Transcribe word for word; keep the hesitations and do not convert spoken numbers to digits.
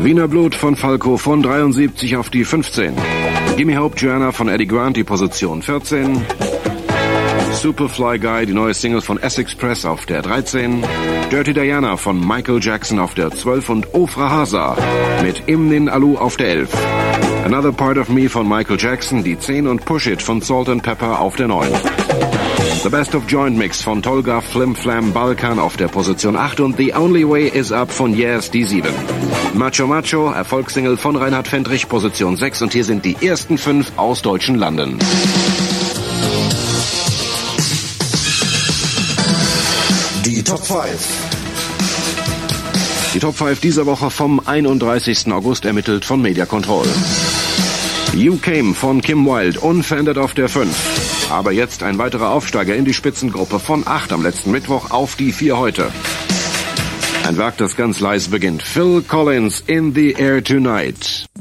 Wiener Blut von Falco von dreiundsiebzig auf die fünfzehn. Gimme Hope Joanna von Eddie Grant, die Position vierzehn. Superfly Guy, die neue Single von Essex Press auf der dreizehn. Dirty Diana von Michael Jackson auf der zwölf und Ofra Hasa mit Imnin Alu auf der elf. Another Part of Me von Michael Jackson, die zehn und Push It von Salt and Pepper auf der neun. The Best of Joint Mix von Tolga Flim Flam Balkan auf der Position acht und The Only Way Is Up von Yes, die sieben. Macho Macho, Erfolgssingle von Reinhard Fendrich, Position sechs und hier sind die ersten fünf aus deutschen Landen. Die Top fünf. Die Top fünf dieser Woche vom einunddreißigsten August ermittelt von Media Control. You Came von Kim Wilde, unverändert auf der fünf. Aber jetzt ein weiterer Aufsteiger in die Spitzengruppe von acht am letzten Mittwoch auf die vier heute. Ein Werk, das ganz leise beginnt. Phil Collins, In the Air Tonight.